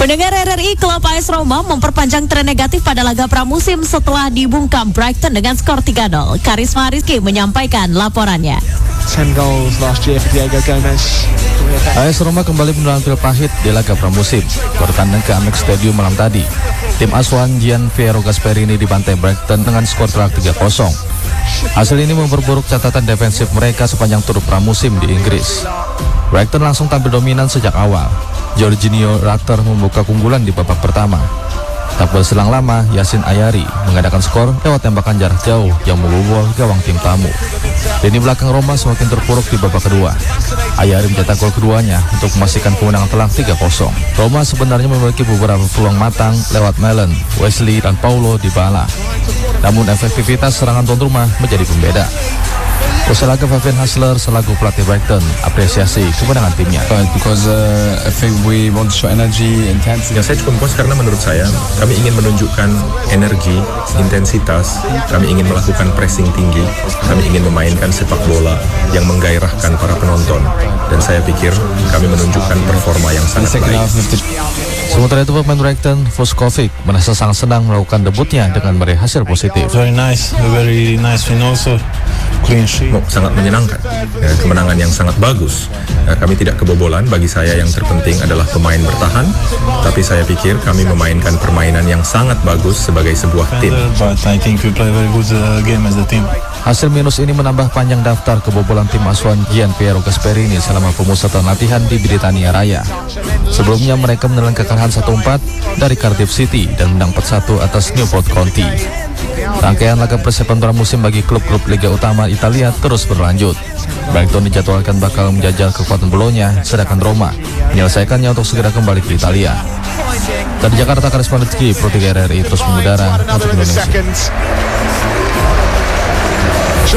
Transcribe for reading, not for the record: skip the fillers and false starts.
Pendengar RRI, klub AS Roma memperpanjang tren negatif pada laga pramusim setelah dibungkam Brighton dengan skor 3-0. Karisma Rizky menyampaikan laporannya. 10 goals last year for Diego Gomez. AS Roma kembali menelan pil pahit di laga pramusim. Bertanding ke Amex Stadium malam tadi, tim asuhan Gianpiero Gasperini dibantai Brighton dengan skor telak 3-0. Hasil ini memperburuk catatan defensif mereka sepanjang tur pramusim di Inggris. Brighton langsung tampil dominan sejak awal. Jorginho Rutter membuka keunggulan di babak pertama. Tak berselang lama, Yasin Ayari mengadakan skor lewat tembakan jarak jauh yang membobol gawang tim tamu. Lini belakang Roma semakin terpuruk di babak kedua. Ayari mencetak gol keduanya untuk memastikan kemenangan telak 3-0. Roma sebenarnya memiliki beberapa peluang matang lewat Malen, Wesley, dan Paulo Dybala. Namun efektivitas serangan tuan rumah menjadi pembeda. Usai laga, Fabian Hassler selaku pelatih Brighton apresiasi kemenangan timnya. Because I think we want to show energy, intensity. Yang saya cukup puas karena menurut saya kami ingin menunjukkan energi, intensitas, kami ingin melakukan pressing tinggi, kami ingin memainkan sepak bola yang menggairahkan para penonton, dan saya pikir kami menunjukkan performa yang sangat baik. Sementara itu, pemain Brighton, Vuskovic, merasa sangat senang melakukan debutnya dengan meraih hasil positif. Very nice win also. Clean sheet. Sangat menyenangkan, kemenangan yang sangat bagus. Kami tidak kebobolan. Bagi saya yang terpenting adalah pemain bertahan, tapi saya pikir kami memainkan permainan yang sangat bagus sebagai sebuah tim. But I think we play very good game as a team. Hasil minus ini menambah panjang daftar kebobolan tim asuhan Gianpiero Gasperini selama pemusatan latihan di Britania Raya. Sebelumnya mereka menelan kekalahan 1-4 dari Cardiff City dan menang 4-1 atas Newport County. Rangkaian laga persiapan pramusim bagi klub-klub Liga Utama Italia terus berlanjut. Brighton dijadwalkan bakal menjajal kekuatan Bolonya, sedangkan Roma menyelesaikannya untuk segera kembali ke Italia. Dari Jakarta, Karisma Rizky, Pro 3 RRI terus mengudara untuk Indonesia.